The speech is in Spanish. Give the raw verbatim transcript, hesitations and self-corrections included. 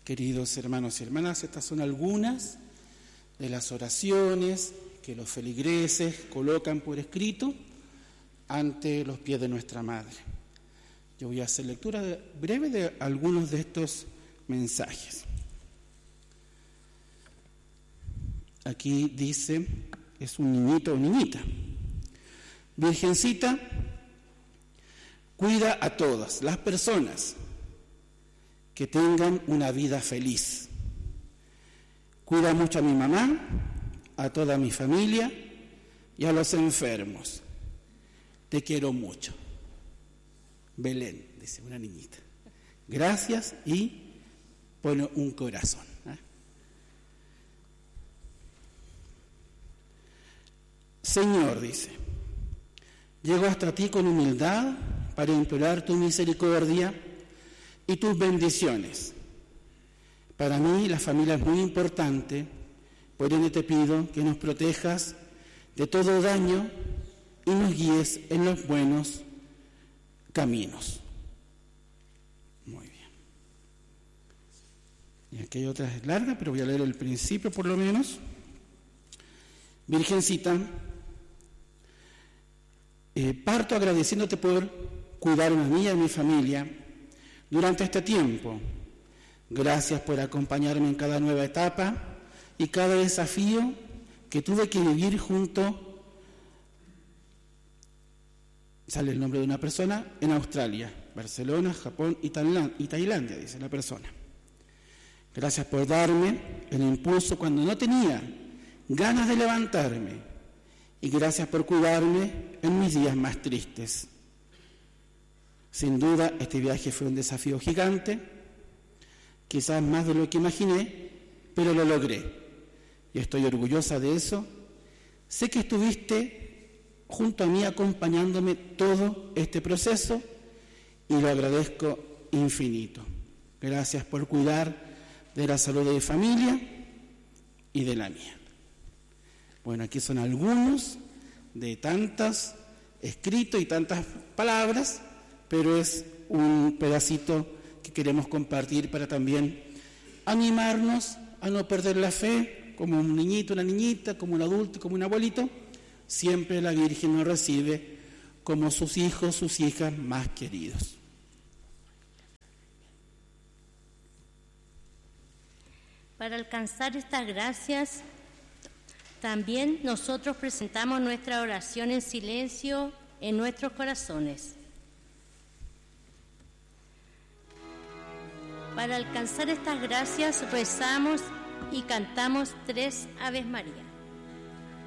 Queridos hermanos y hermanas, estas son algunas de las oraciones que los feligreses colocan por escrito ante los pies de nuestra Madre. Yo voy a hacer lectura de, breve de algunos de estos mensajes. Aquí dice, es un niñito o niñita: Virgencita, cuida a todas las personas que tengan una vida feliz. Cuida mucho a mi mamá, a toda mi familia y a los enfermos. Te quiero mucho. Belén, dice una niñita. Gracias, y pone un corazón. ¿eh? Señor, dice, llego hasta ti con humildad para implorar tu misericordia y tus bendiciones. Para mí la familia es muy importante, por ende te pido que nos protejas de todo daño y nos guíes en los buenos caminos. Muy bien. Y aquí hay otra larga, pero voy a leer el principio por lo menos. Virgencita, eh, parto agradeciéndote por cuidarme a mí y a mi familia durante este tiempo. Gracias por acompañarme en cada nueva etapa y cada desafío que tuve que vivir junto, sale el nombre de una persona, en Australia, Barcelona, Japón y Tailandia, dice la persona. Gracias por darme el impulso cuando no tenía ganas de levantarme, y gracias por cuidarme en mis días más tristes. Sin duda, este viaje fue un desafío gigante, quizás más de lo que imaginé, pero lo logré. Y estoy orgullosa de eso. Sé que estuviste junto a mí acompañándome todo este proceso y lo agradezco infinito. Gracias por cuidar de la salud de mi familia y de la mía. Bueno, aquí son algunos de tantos escritos y tantas palabras, pero es un pedacito que queremos compartir para también animarnos a no perder la fe, como un niñito, una niñita, como un adulto, como un abuelito. Siempre la Virgen nos recibe como sus hijos, sus hijas más queridos. Para alcanzar estas gracias, también nosotros presentamos nuestra oración en silencio en nuestros corazones. Para alcanzar estas gracias rezamos y cantamos tres Aves María.